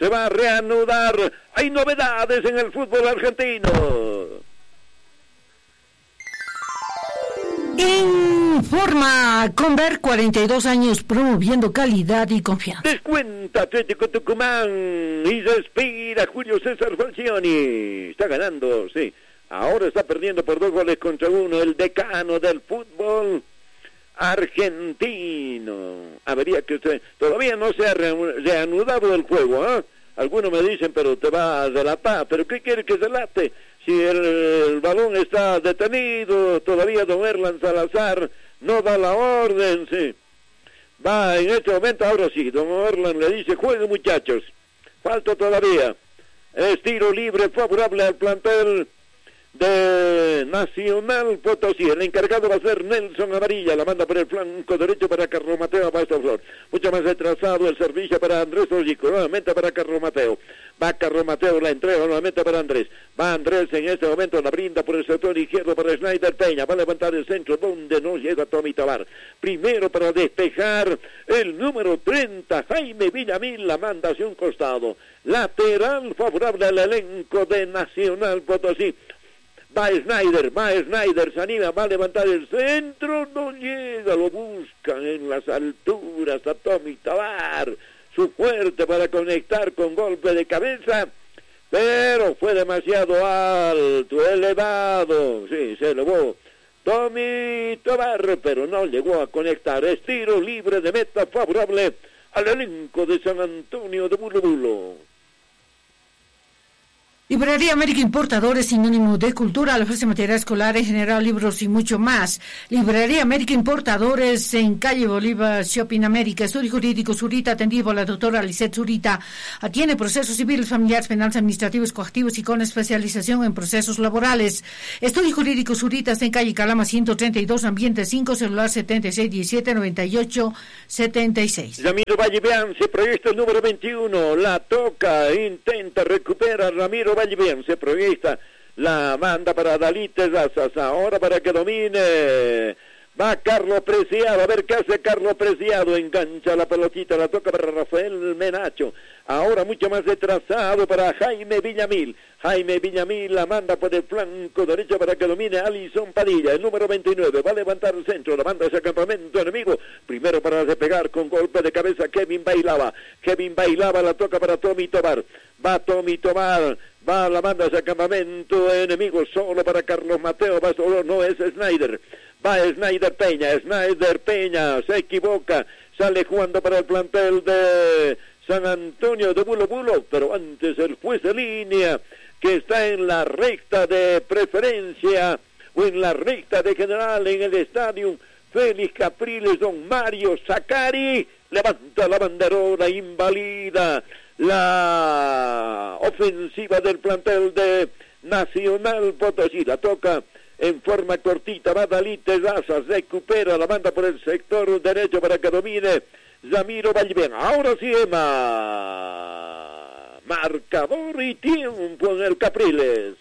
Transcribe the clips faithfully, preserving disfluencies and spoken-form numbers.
se va a reanudar. Hay novedades en el fútbol argentino. Informa Conver, cuarenta y dos años promoviendo calidad y confianza. Descuenta Atlético Tucumán y respira Julio César Falcioni. Está ganando, sí. Ahora está perdiendo por dos goles contra uno el decano del fútbol argentino. Habría que usted, todavía no se ha reanudado el juego, ¿eh? Algunos me dicen, pero te va a delatar. ¿Pero qué quiere que se late? Si el, el balón está detenido, todavía don Erlan Salazar no da la orden, sí. Va en este momento, ahora sí, don Erlan le dice, jueguen muchachos, falta todavía. Es tiro libre favorable al plantel de Nacional Potosí. El encargado va a ser Nelson Amarilla, la manda por el flanco derecho para Carlos Mateo Basto Flor, mucho más retrasado el servicio para Andrés Ojico, nuevamente para Carlos Mateo, va Carlos Mateo, la entrega nuevamente para Andrés, va Andrés en este momento, la brinda por el sector izquierdo para Snyder Peña, va a levantar el centro donde no llega Tommy Tobar, primero para despejar el número treinta, Jaime Villamil, la manda hacia un costado, lateral favorable al elenco de Nacional Potosí. Va Snyder, va Snyder, se anima, va a levantar el centro, no llega, lo buscan en las alturas a Tommy Tobar, su fuerte para conectar con golpe de cabeza, pero fue demasiado alto, elevado, sí, se elevó Tommy Tobar, pero no llegó a conectar. Es tiro libre de meta favorable al elenco de San Antonio de Bulo Bulo. Librería América Importadores, sinónimo de cultura, le ofrece material escolar en general, libros y mucho más. Librería América Importadores en calle Bolívar, Shopping América. Estudio Jurídico Zurita, atendido por la doctora Lisette Zurita. Atiende procesos civiles, familiares, penales, administrativos, coactivos y con especialización en procesos laborales. Estudio Jurídico Zurita está en calle Calama ciento treinta y dos, ambiente cinco, celular setenta y seis diecisiete noventa y ocho setenta y seis. Ramiro Vallevean, se proyecta el número veintiuno, la toca, intenta recuperar Ramiro Vallevean, se proyecta, la manda para Dalite Razas, ahora para que domine, va Carlos Preciado, a ver qué hace Carlos Preciado, engancha la pelotita, la toca para Rafael Menacho, ahora mucho más retrasado para Jaime Villamil, Jaime Villamil la manda por el flanco derecho para que domine Alison Padilla, el número veintinueve, va a levantar el centro, la manda hacia el campamento enemigo, primero para despegar con golpe de cabeza Kevin Bailaba, Kevin Bailaba la toca para Tommy Tobar, va Tommy Tobar, va la manda hacia el campamento enemigo, solo para Carlos Mateo, va solo, no es Snyder, va Snyder Peña, Snyder Peña, se equivoca, sale jugando para el plantel de San Antonio de Bulo Bulo, pero antes el juez de línea, que está en la recta de preferencia, o en la recta de general en el estadio Félix Capriles, don Mario Zacari, levanta la banderola, invalida la ofensiva del plantel de Nacional Potosí, la toca en forma cortita, va Dalí Terraza, recupera la banda por el sector derecho para que domine Ramiro Vallevean. Ahora sí, Emma, marcador y tiempo en el Capriles.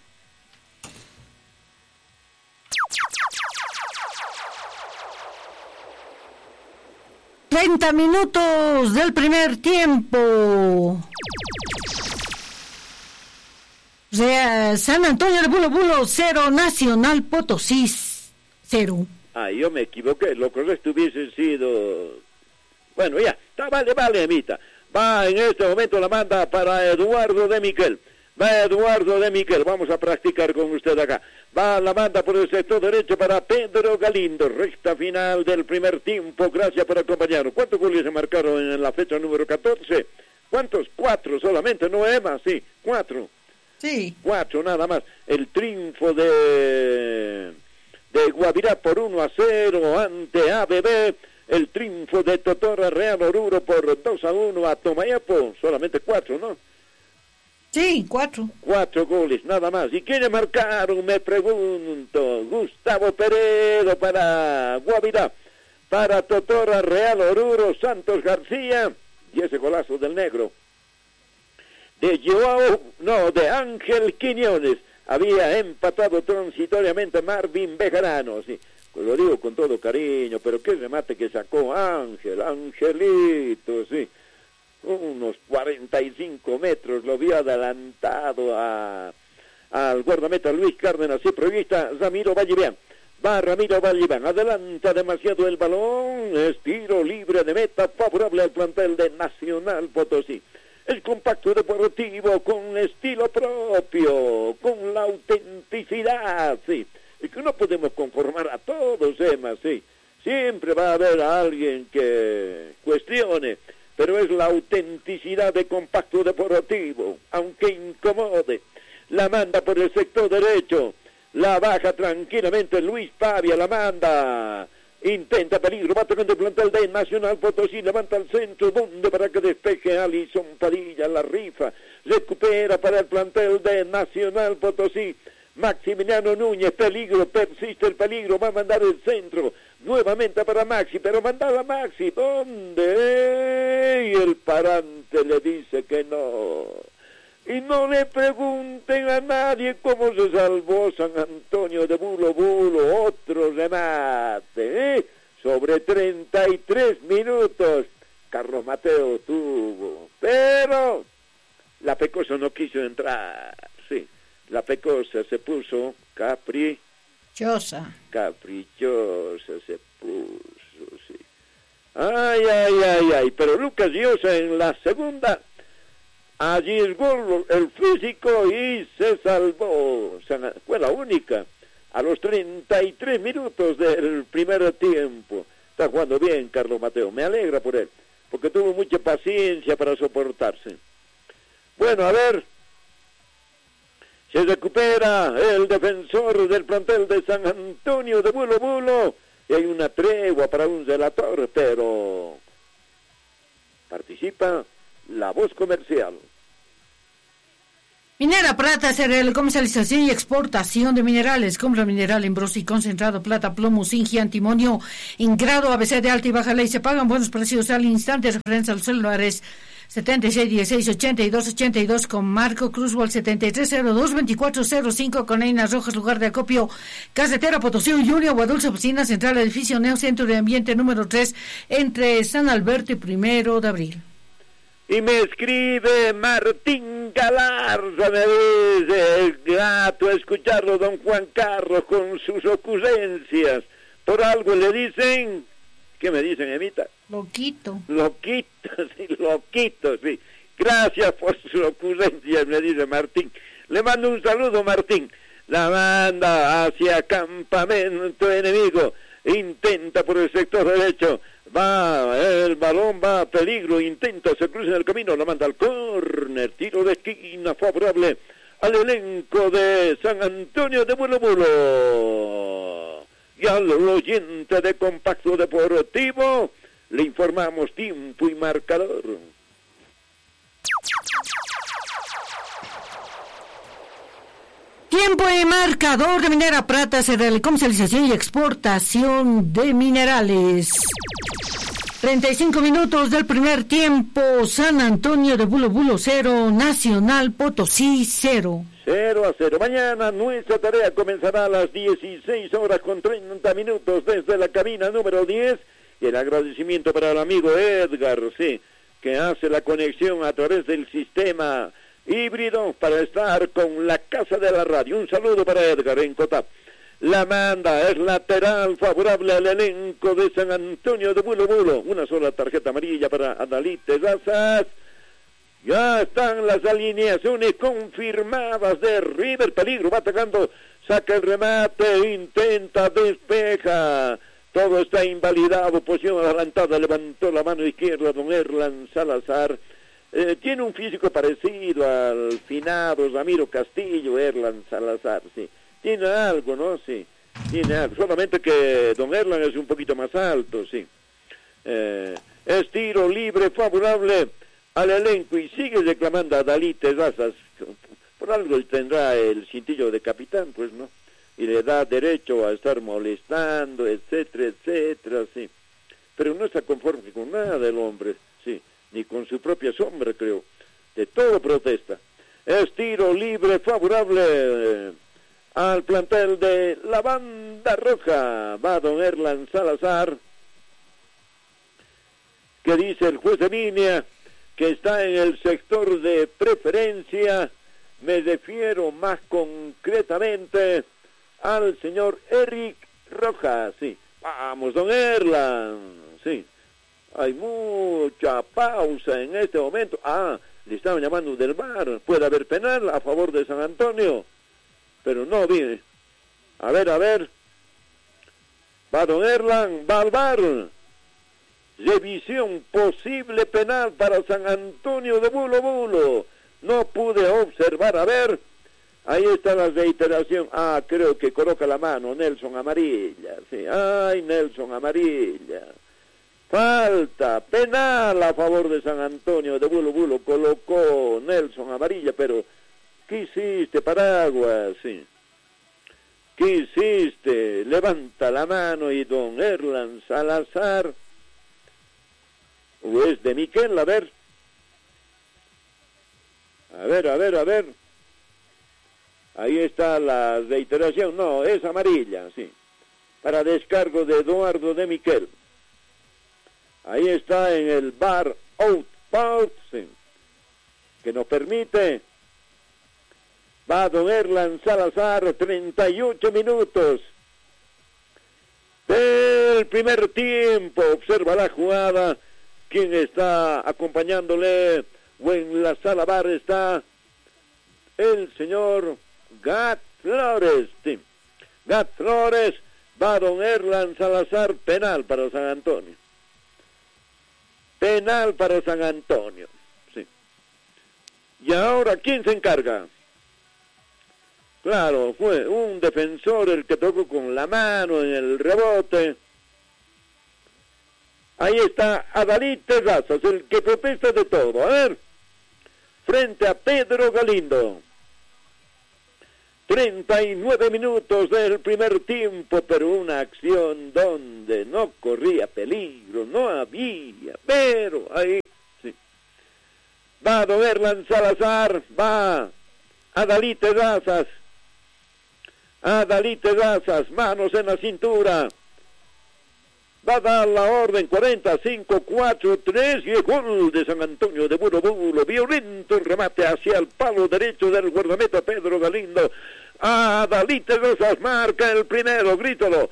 treinta minutos del primer tiempo. Real San Antonio de Bulo Bulo cero, Nacional Potosí cero. Ah, yo me equivoqué, lo correcto hubiese sido... Bueno, ya, está, vale, vale, Emita. Va en este momento la manda para Eduardo de Miquel. Va Eduardo de Miquel, vamos a practicar con usted acá. Va la banda por el sector derecho para Pedro Galindo, recta final del primer tiempo, gracias por acompañarnos. ¿Cuántos goles se marcaron en la fecha número catorce? ¿Cuántos? Cuatro solamente, no Emma, sí, cuatro. Sí. Cuatro nada más. El triunfo de, de Guavirá por uno a cero ante A B B. El triunfo de Totora Real Oruro por dos a uno a Tomayapo, solamente cuatro, ¿no? Sí, cuatro. Cuatro goles, nada más. ¿Y quiénes marcaron? Me pregunto. Gustavo Peredo para Guavirá, para Totora Real Oruro, Santos García, y ese golazo del negro. De Joao, no, de Ángel Quiñones, había empatado transitoriamente Marvin Bejarano, sí. Pues lo digo con todo cariño, pero qué remate que sacó Ángel, Angelito, sí. unos cuarenta y cinco metros, lo vio adelantado a, al guardameta Luis Cárdenas, y proyecta Ramiro Vallivian. Va Ramiro Vallivian, adelanta demasiado el balón, es tiro libre de meta, favorable al plantel de Nacional Potosí. El compacto deportivo con estilo propio, con la autenticidad, sí. Y que no podemos conformar a todos, Emma, sí. Siempre va a haber alguien que cuestione, pero es la autenticidad de compacto deportivo, aunque incomode. La manda por el sector derecho, la baja tranquilamente Luis Pavia, la manda. Intenta peligro, va tocando el plantel de Nacional Potosí, levanta al centro, donde para que despeje Alison Padilla, la rifa, recupera para el plantel de Nacional Potosí, Maximiliano Núñez, peligro, persiste el peligro, va a mandar el centro, nuevamente para Maxi, pero mandaba Maxi, ¿dónde? Y el parante le dice que no. Y no le pregunten a nadie cómo se salvó San Antonio de Bulo Bulo, otro remate, ¿eh? Sobre treinta y tres minutos, Carlos Mateo tuvo, pero la Pecosa no quiso entrar, sí, la Pecosa se puso caprichosa, caprichosa se puso, sí. Ay, ay, ay, ay, pero Lucas Llosa en la segunda arriesgó el físico y se salvó. Fue la única. A los treinta y tres minutos del primer tiempo. Está jugando bien Carlos Mateo. Me alegra por él, porque tuvo mucha paciencia para soportarse. Bueno, a ver. Se recupera el defensor del plantel de San Antonio de Bulo Bulo. Y hay una tregua para un relator, pero participa la voz comercial. Minera Prata, cereal, comercialización y exportación de minerales. Compra mineral en brosi, concentrado, plata, plomo, zinc y antimonio en grado A B C de alta y baja ley. Se pagan buenos precios al instante. Referencia a los celulares setenta y seis dieciséis ochenta y dos ochenta y dos con Marco Cruzwell, setenta y tres cero dos veinticuatro cero cinco con Einas Rojas, lugar de acopio, carretera Potosí, Junior, Guadulce, oficina central, edificio Neo Centro de Ambiente número tres, entre San Alberto y Primero de Abril. Y me escribe Martín Galarza, me dice, es grato escucharlo, don Juan Carlos, con sus ocurrencias. Por algo le dicen, ¿qué me dicen, Emita? Loquito. Loquito, sí, loquito, sí. Gracias por sus ocurrencias, me dice Martín. Le mando un saludo, Martín. La manda hacia campamento enemigo. Intenta por el sector derecho. Va, el balón va a peligro, intenta, se cruza en el camino, la manda al córner, tiro de esquina favorable al elenco de San Antonio de Bulo Bulo. Y al oyente de Compacto Deportivo le informamos tiempo y marcador. Tiempo y marcador de Minera Prata, cereal, comercialización y exportación de minerales. treinta y cinco minutos del primer tiempo, San Antonio de Bulo Bulo cero, Nacional Potosí cero. cero a cero. Mañana nuestra tarea comenzará a las dieciséis horas con treinta minutos desde la cabina número diez. Y el agradecimiento para el amigo Edgar, sí, que hace la conexión a través del sistema híbrido para estar con la Casa de la Radio. Un saludo para Edgar en Cotap. La manda es lateral favorable al elenco de San Antonio de Bulo Bulo. Una sola tarjeta amarilla para Adalite Razas. Ya están las alineaciones confirmadas de River. Peligro, va atacando, saca el remate, intenta, despeja. Todo está invalidado, posición adelantada, levantó la mano izquierda don Erlan Salazar. Eh, tiene un físico parecido al finado Ramiro Castillo, Erlan Salazar, sí. Tiene algo, ¿no? Sí, tiene algo. Solamente que don Erlan es un poquito más alto, sí. Eh, es tiro libre favorable al elenco y sigue reclamando a Dalí Terrazas. Por algo tendrá el cintillo de capitán, pues, ¿no? Y le da derecho a estar molestando, etcétera, etcétera, sí. Pero no está conforme con nada del hombre, sí. Ni con su propia sombra, creo. De todo protesta. Es tiro libre favorable eh, al plantel de la Banda Roja. Va don Erlan Salazar, que dice el juez de línea, que está en el sector de preferencia. Me refiero más concretamente al señor Eric Rojas, sí. Vamos, don Erlan, sí. Hay mucha pausa en este momento. Ah, le estaban llamando del V A R. Puede haber penal a favor de San Antonio, pero no viene. A ver, a ver. Va don Erlan, va al V A R. Revisión posible penal para San Antonio de Bulo Bulo. No pude observar, a ver. Ahí está la reiteración. Ah, creo que coloca la mano Nelson amarilla. Sí, ay, Nelson amarilla. Falta, penal a favor de San Antonio de Bulo Bulo. Colocó Nelson amarilla, pero ¿qué hiciste, Paraguas? Sí. ¿Qué hiciste? Levanta la mano y don Erlan Salazar. ¿O es de Miquel? A ver. A ver, a ver, a ver. Ahí está la reiteración. No, es amarilla, sí. Para descargo de Eduardo de Miquel. Ahí está en el V A R out, out, sí, que nos permite. Va don Erlan Salazar, treinta y ocho minutos del primer tiempo. Observa la jugada. ¿Quién está acompañándole? O en la sala bar está el señor Gat Flores. Sí. Gat Flores. Va don Erlan Salazar, penal para San Antonio. Penal para San Antonio. Sí. Y ahora, ¿quién se encarga? Claro, fue un defensor el que tocó con la mano en el rebote. Ahí está Adalid Terrazas, el que protesta de todo. A ver, frente a Pedro Galindo. treinta y nueve minutos del primer tiempo, pero una acción donde no corría peligro, no había, pero ahí, sí. Va don Erlan Salazar, va Adalid Terrazas. Adalid Terrazas, manos en la cintura. Va a dar la orden, cuarenta, cinco, cuatro, tres, y el gol de San Antonio de Bulo Bulo. Violento el remate hacia el palo derecho del guardameta Pedro Galindo. Adalid Terrazas marca el primero, grítalo.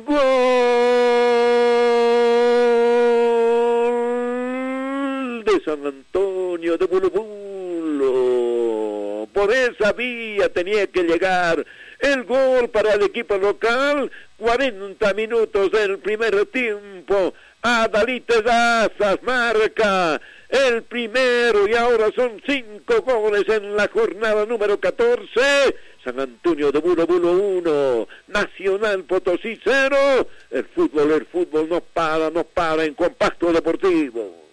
Gol de San Antonio de Bulo Bulo. Por esa vía tenía que llegar el gol para el equipo local. Cuarenta minutos del primer tiempo. Adalid Terrazas marca el primero y ahora son cinco goles en la jornada número catorce. San Antonio de Bulo Bulo uno, Nacional Potosí cero. El fútbol, el fútbol no para, no para en Compacto Deportivo.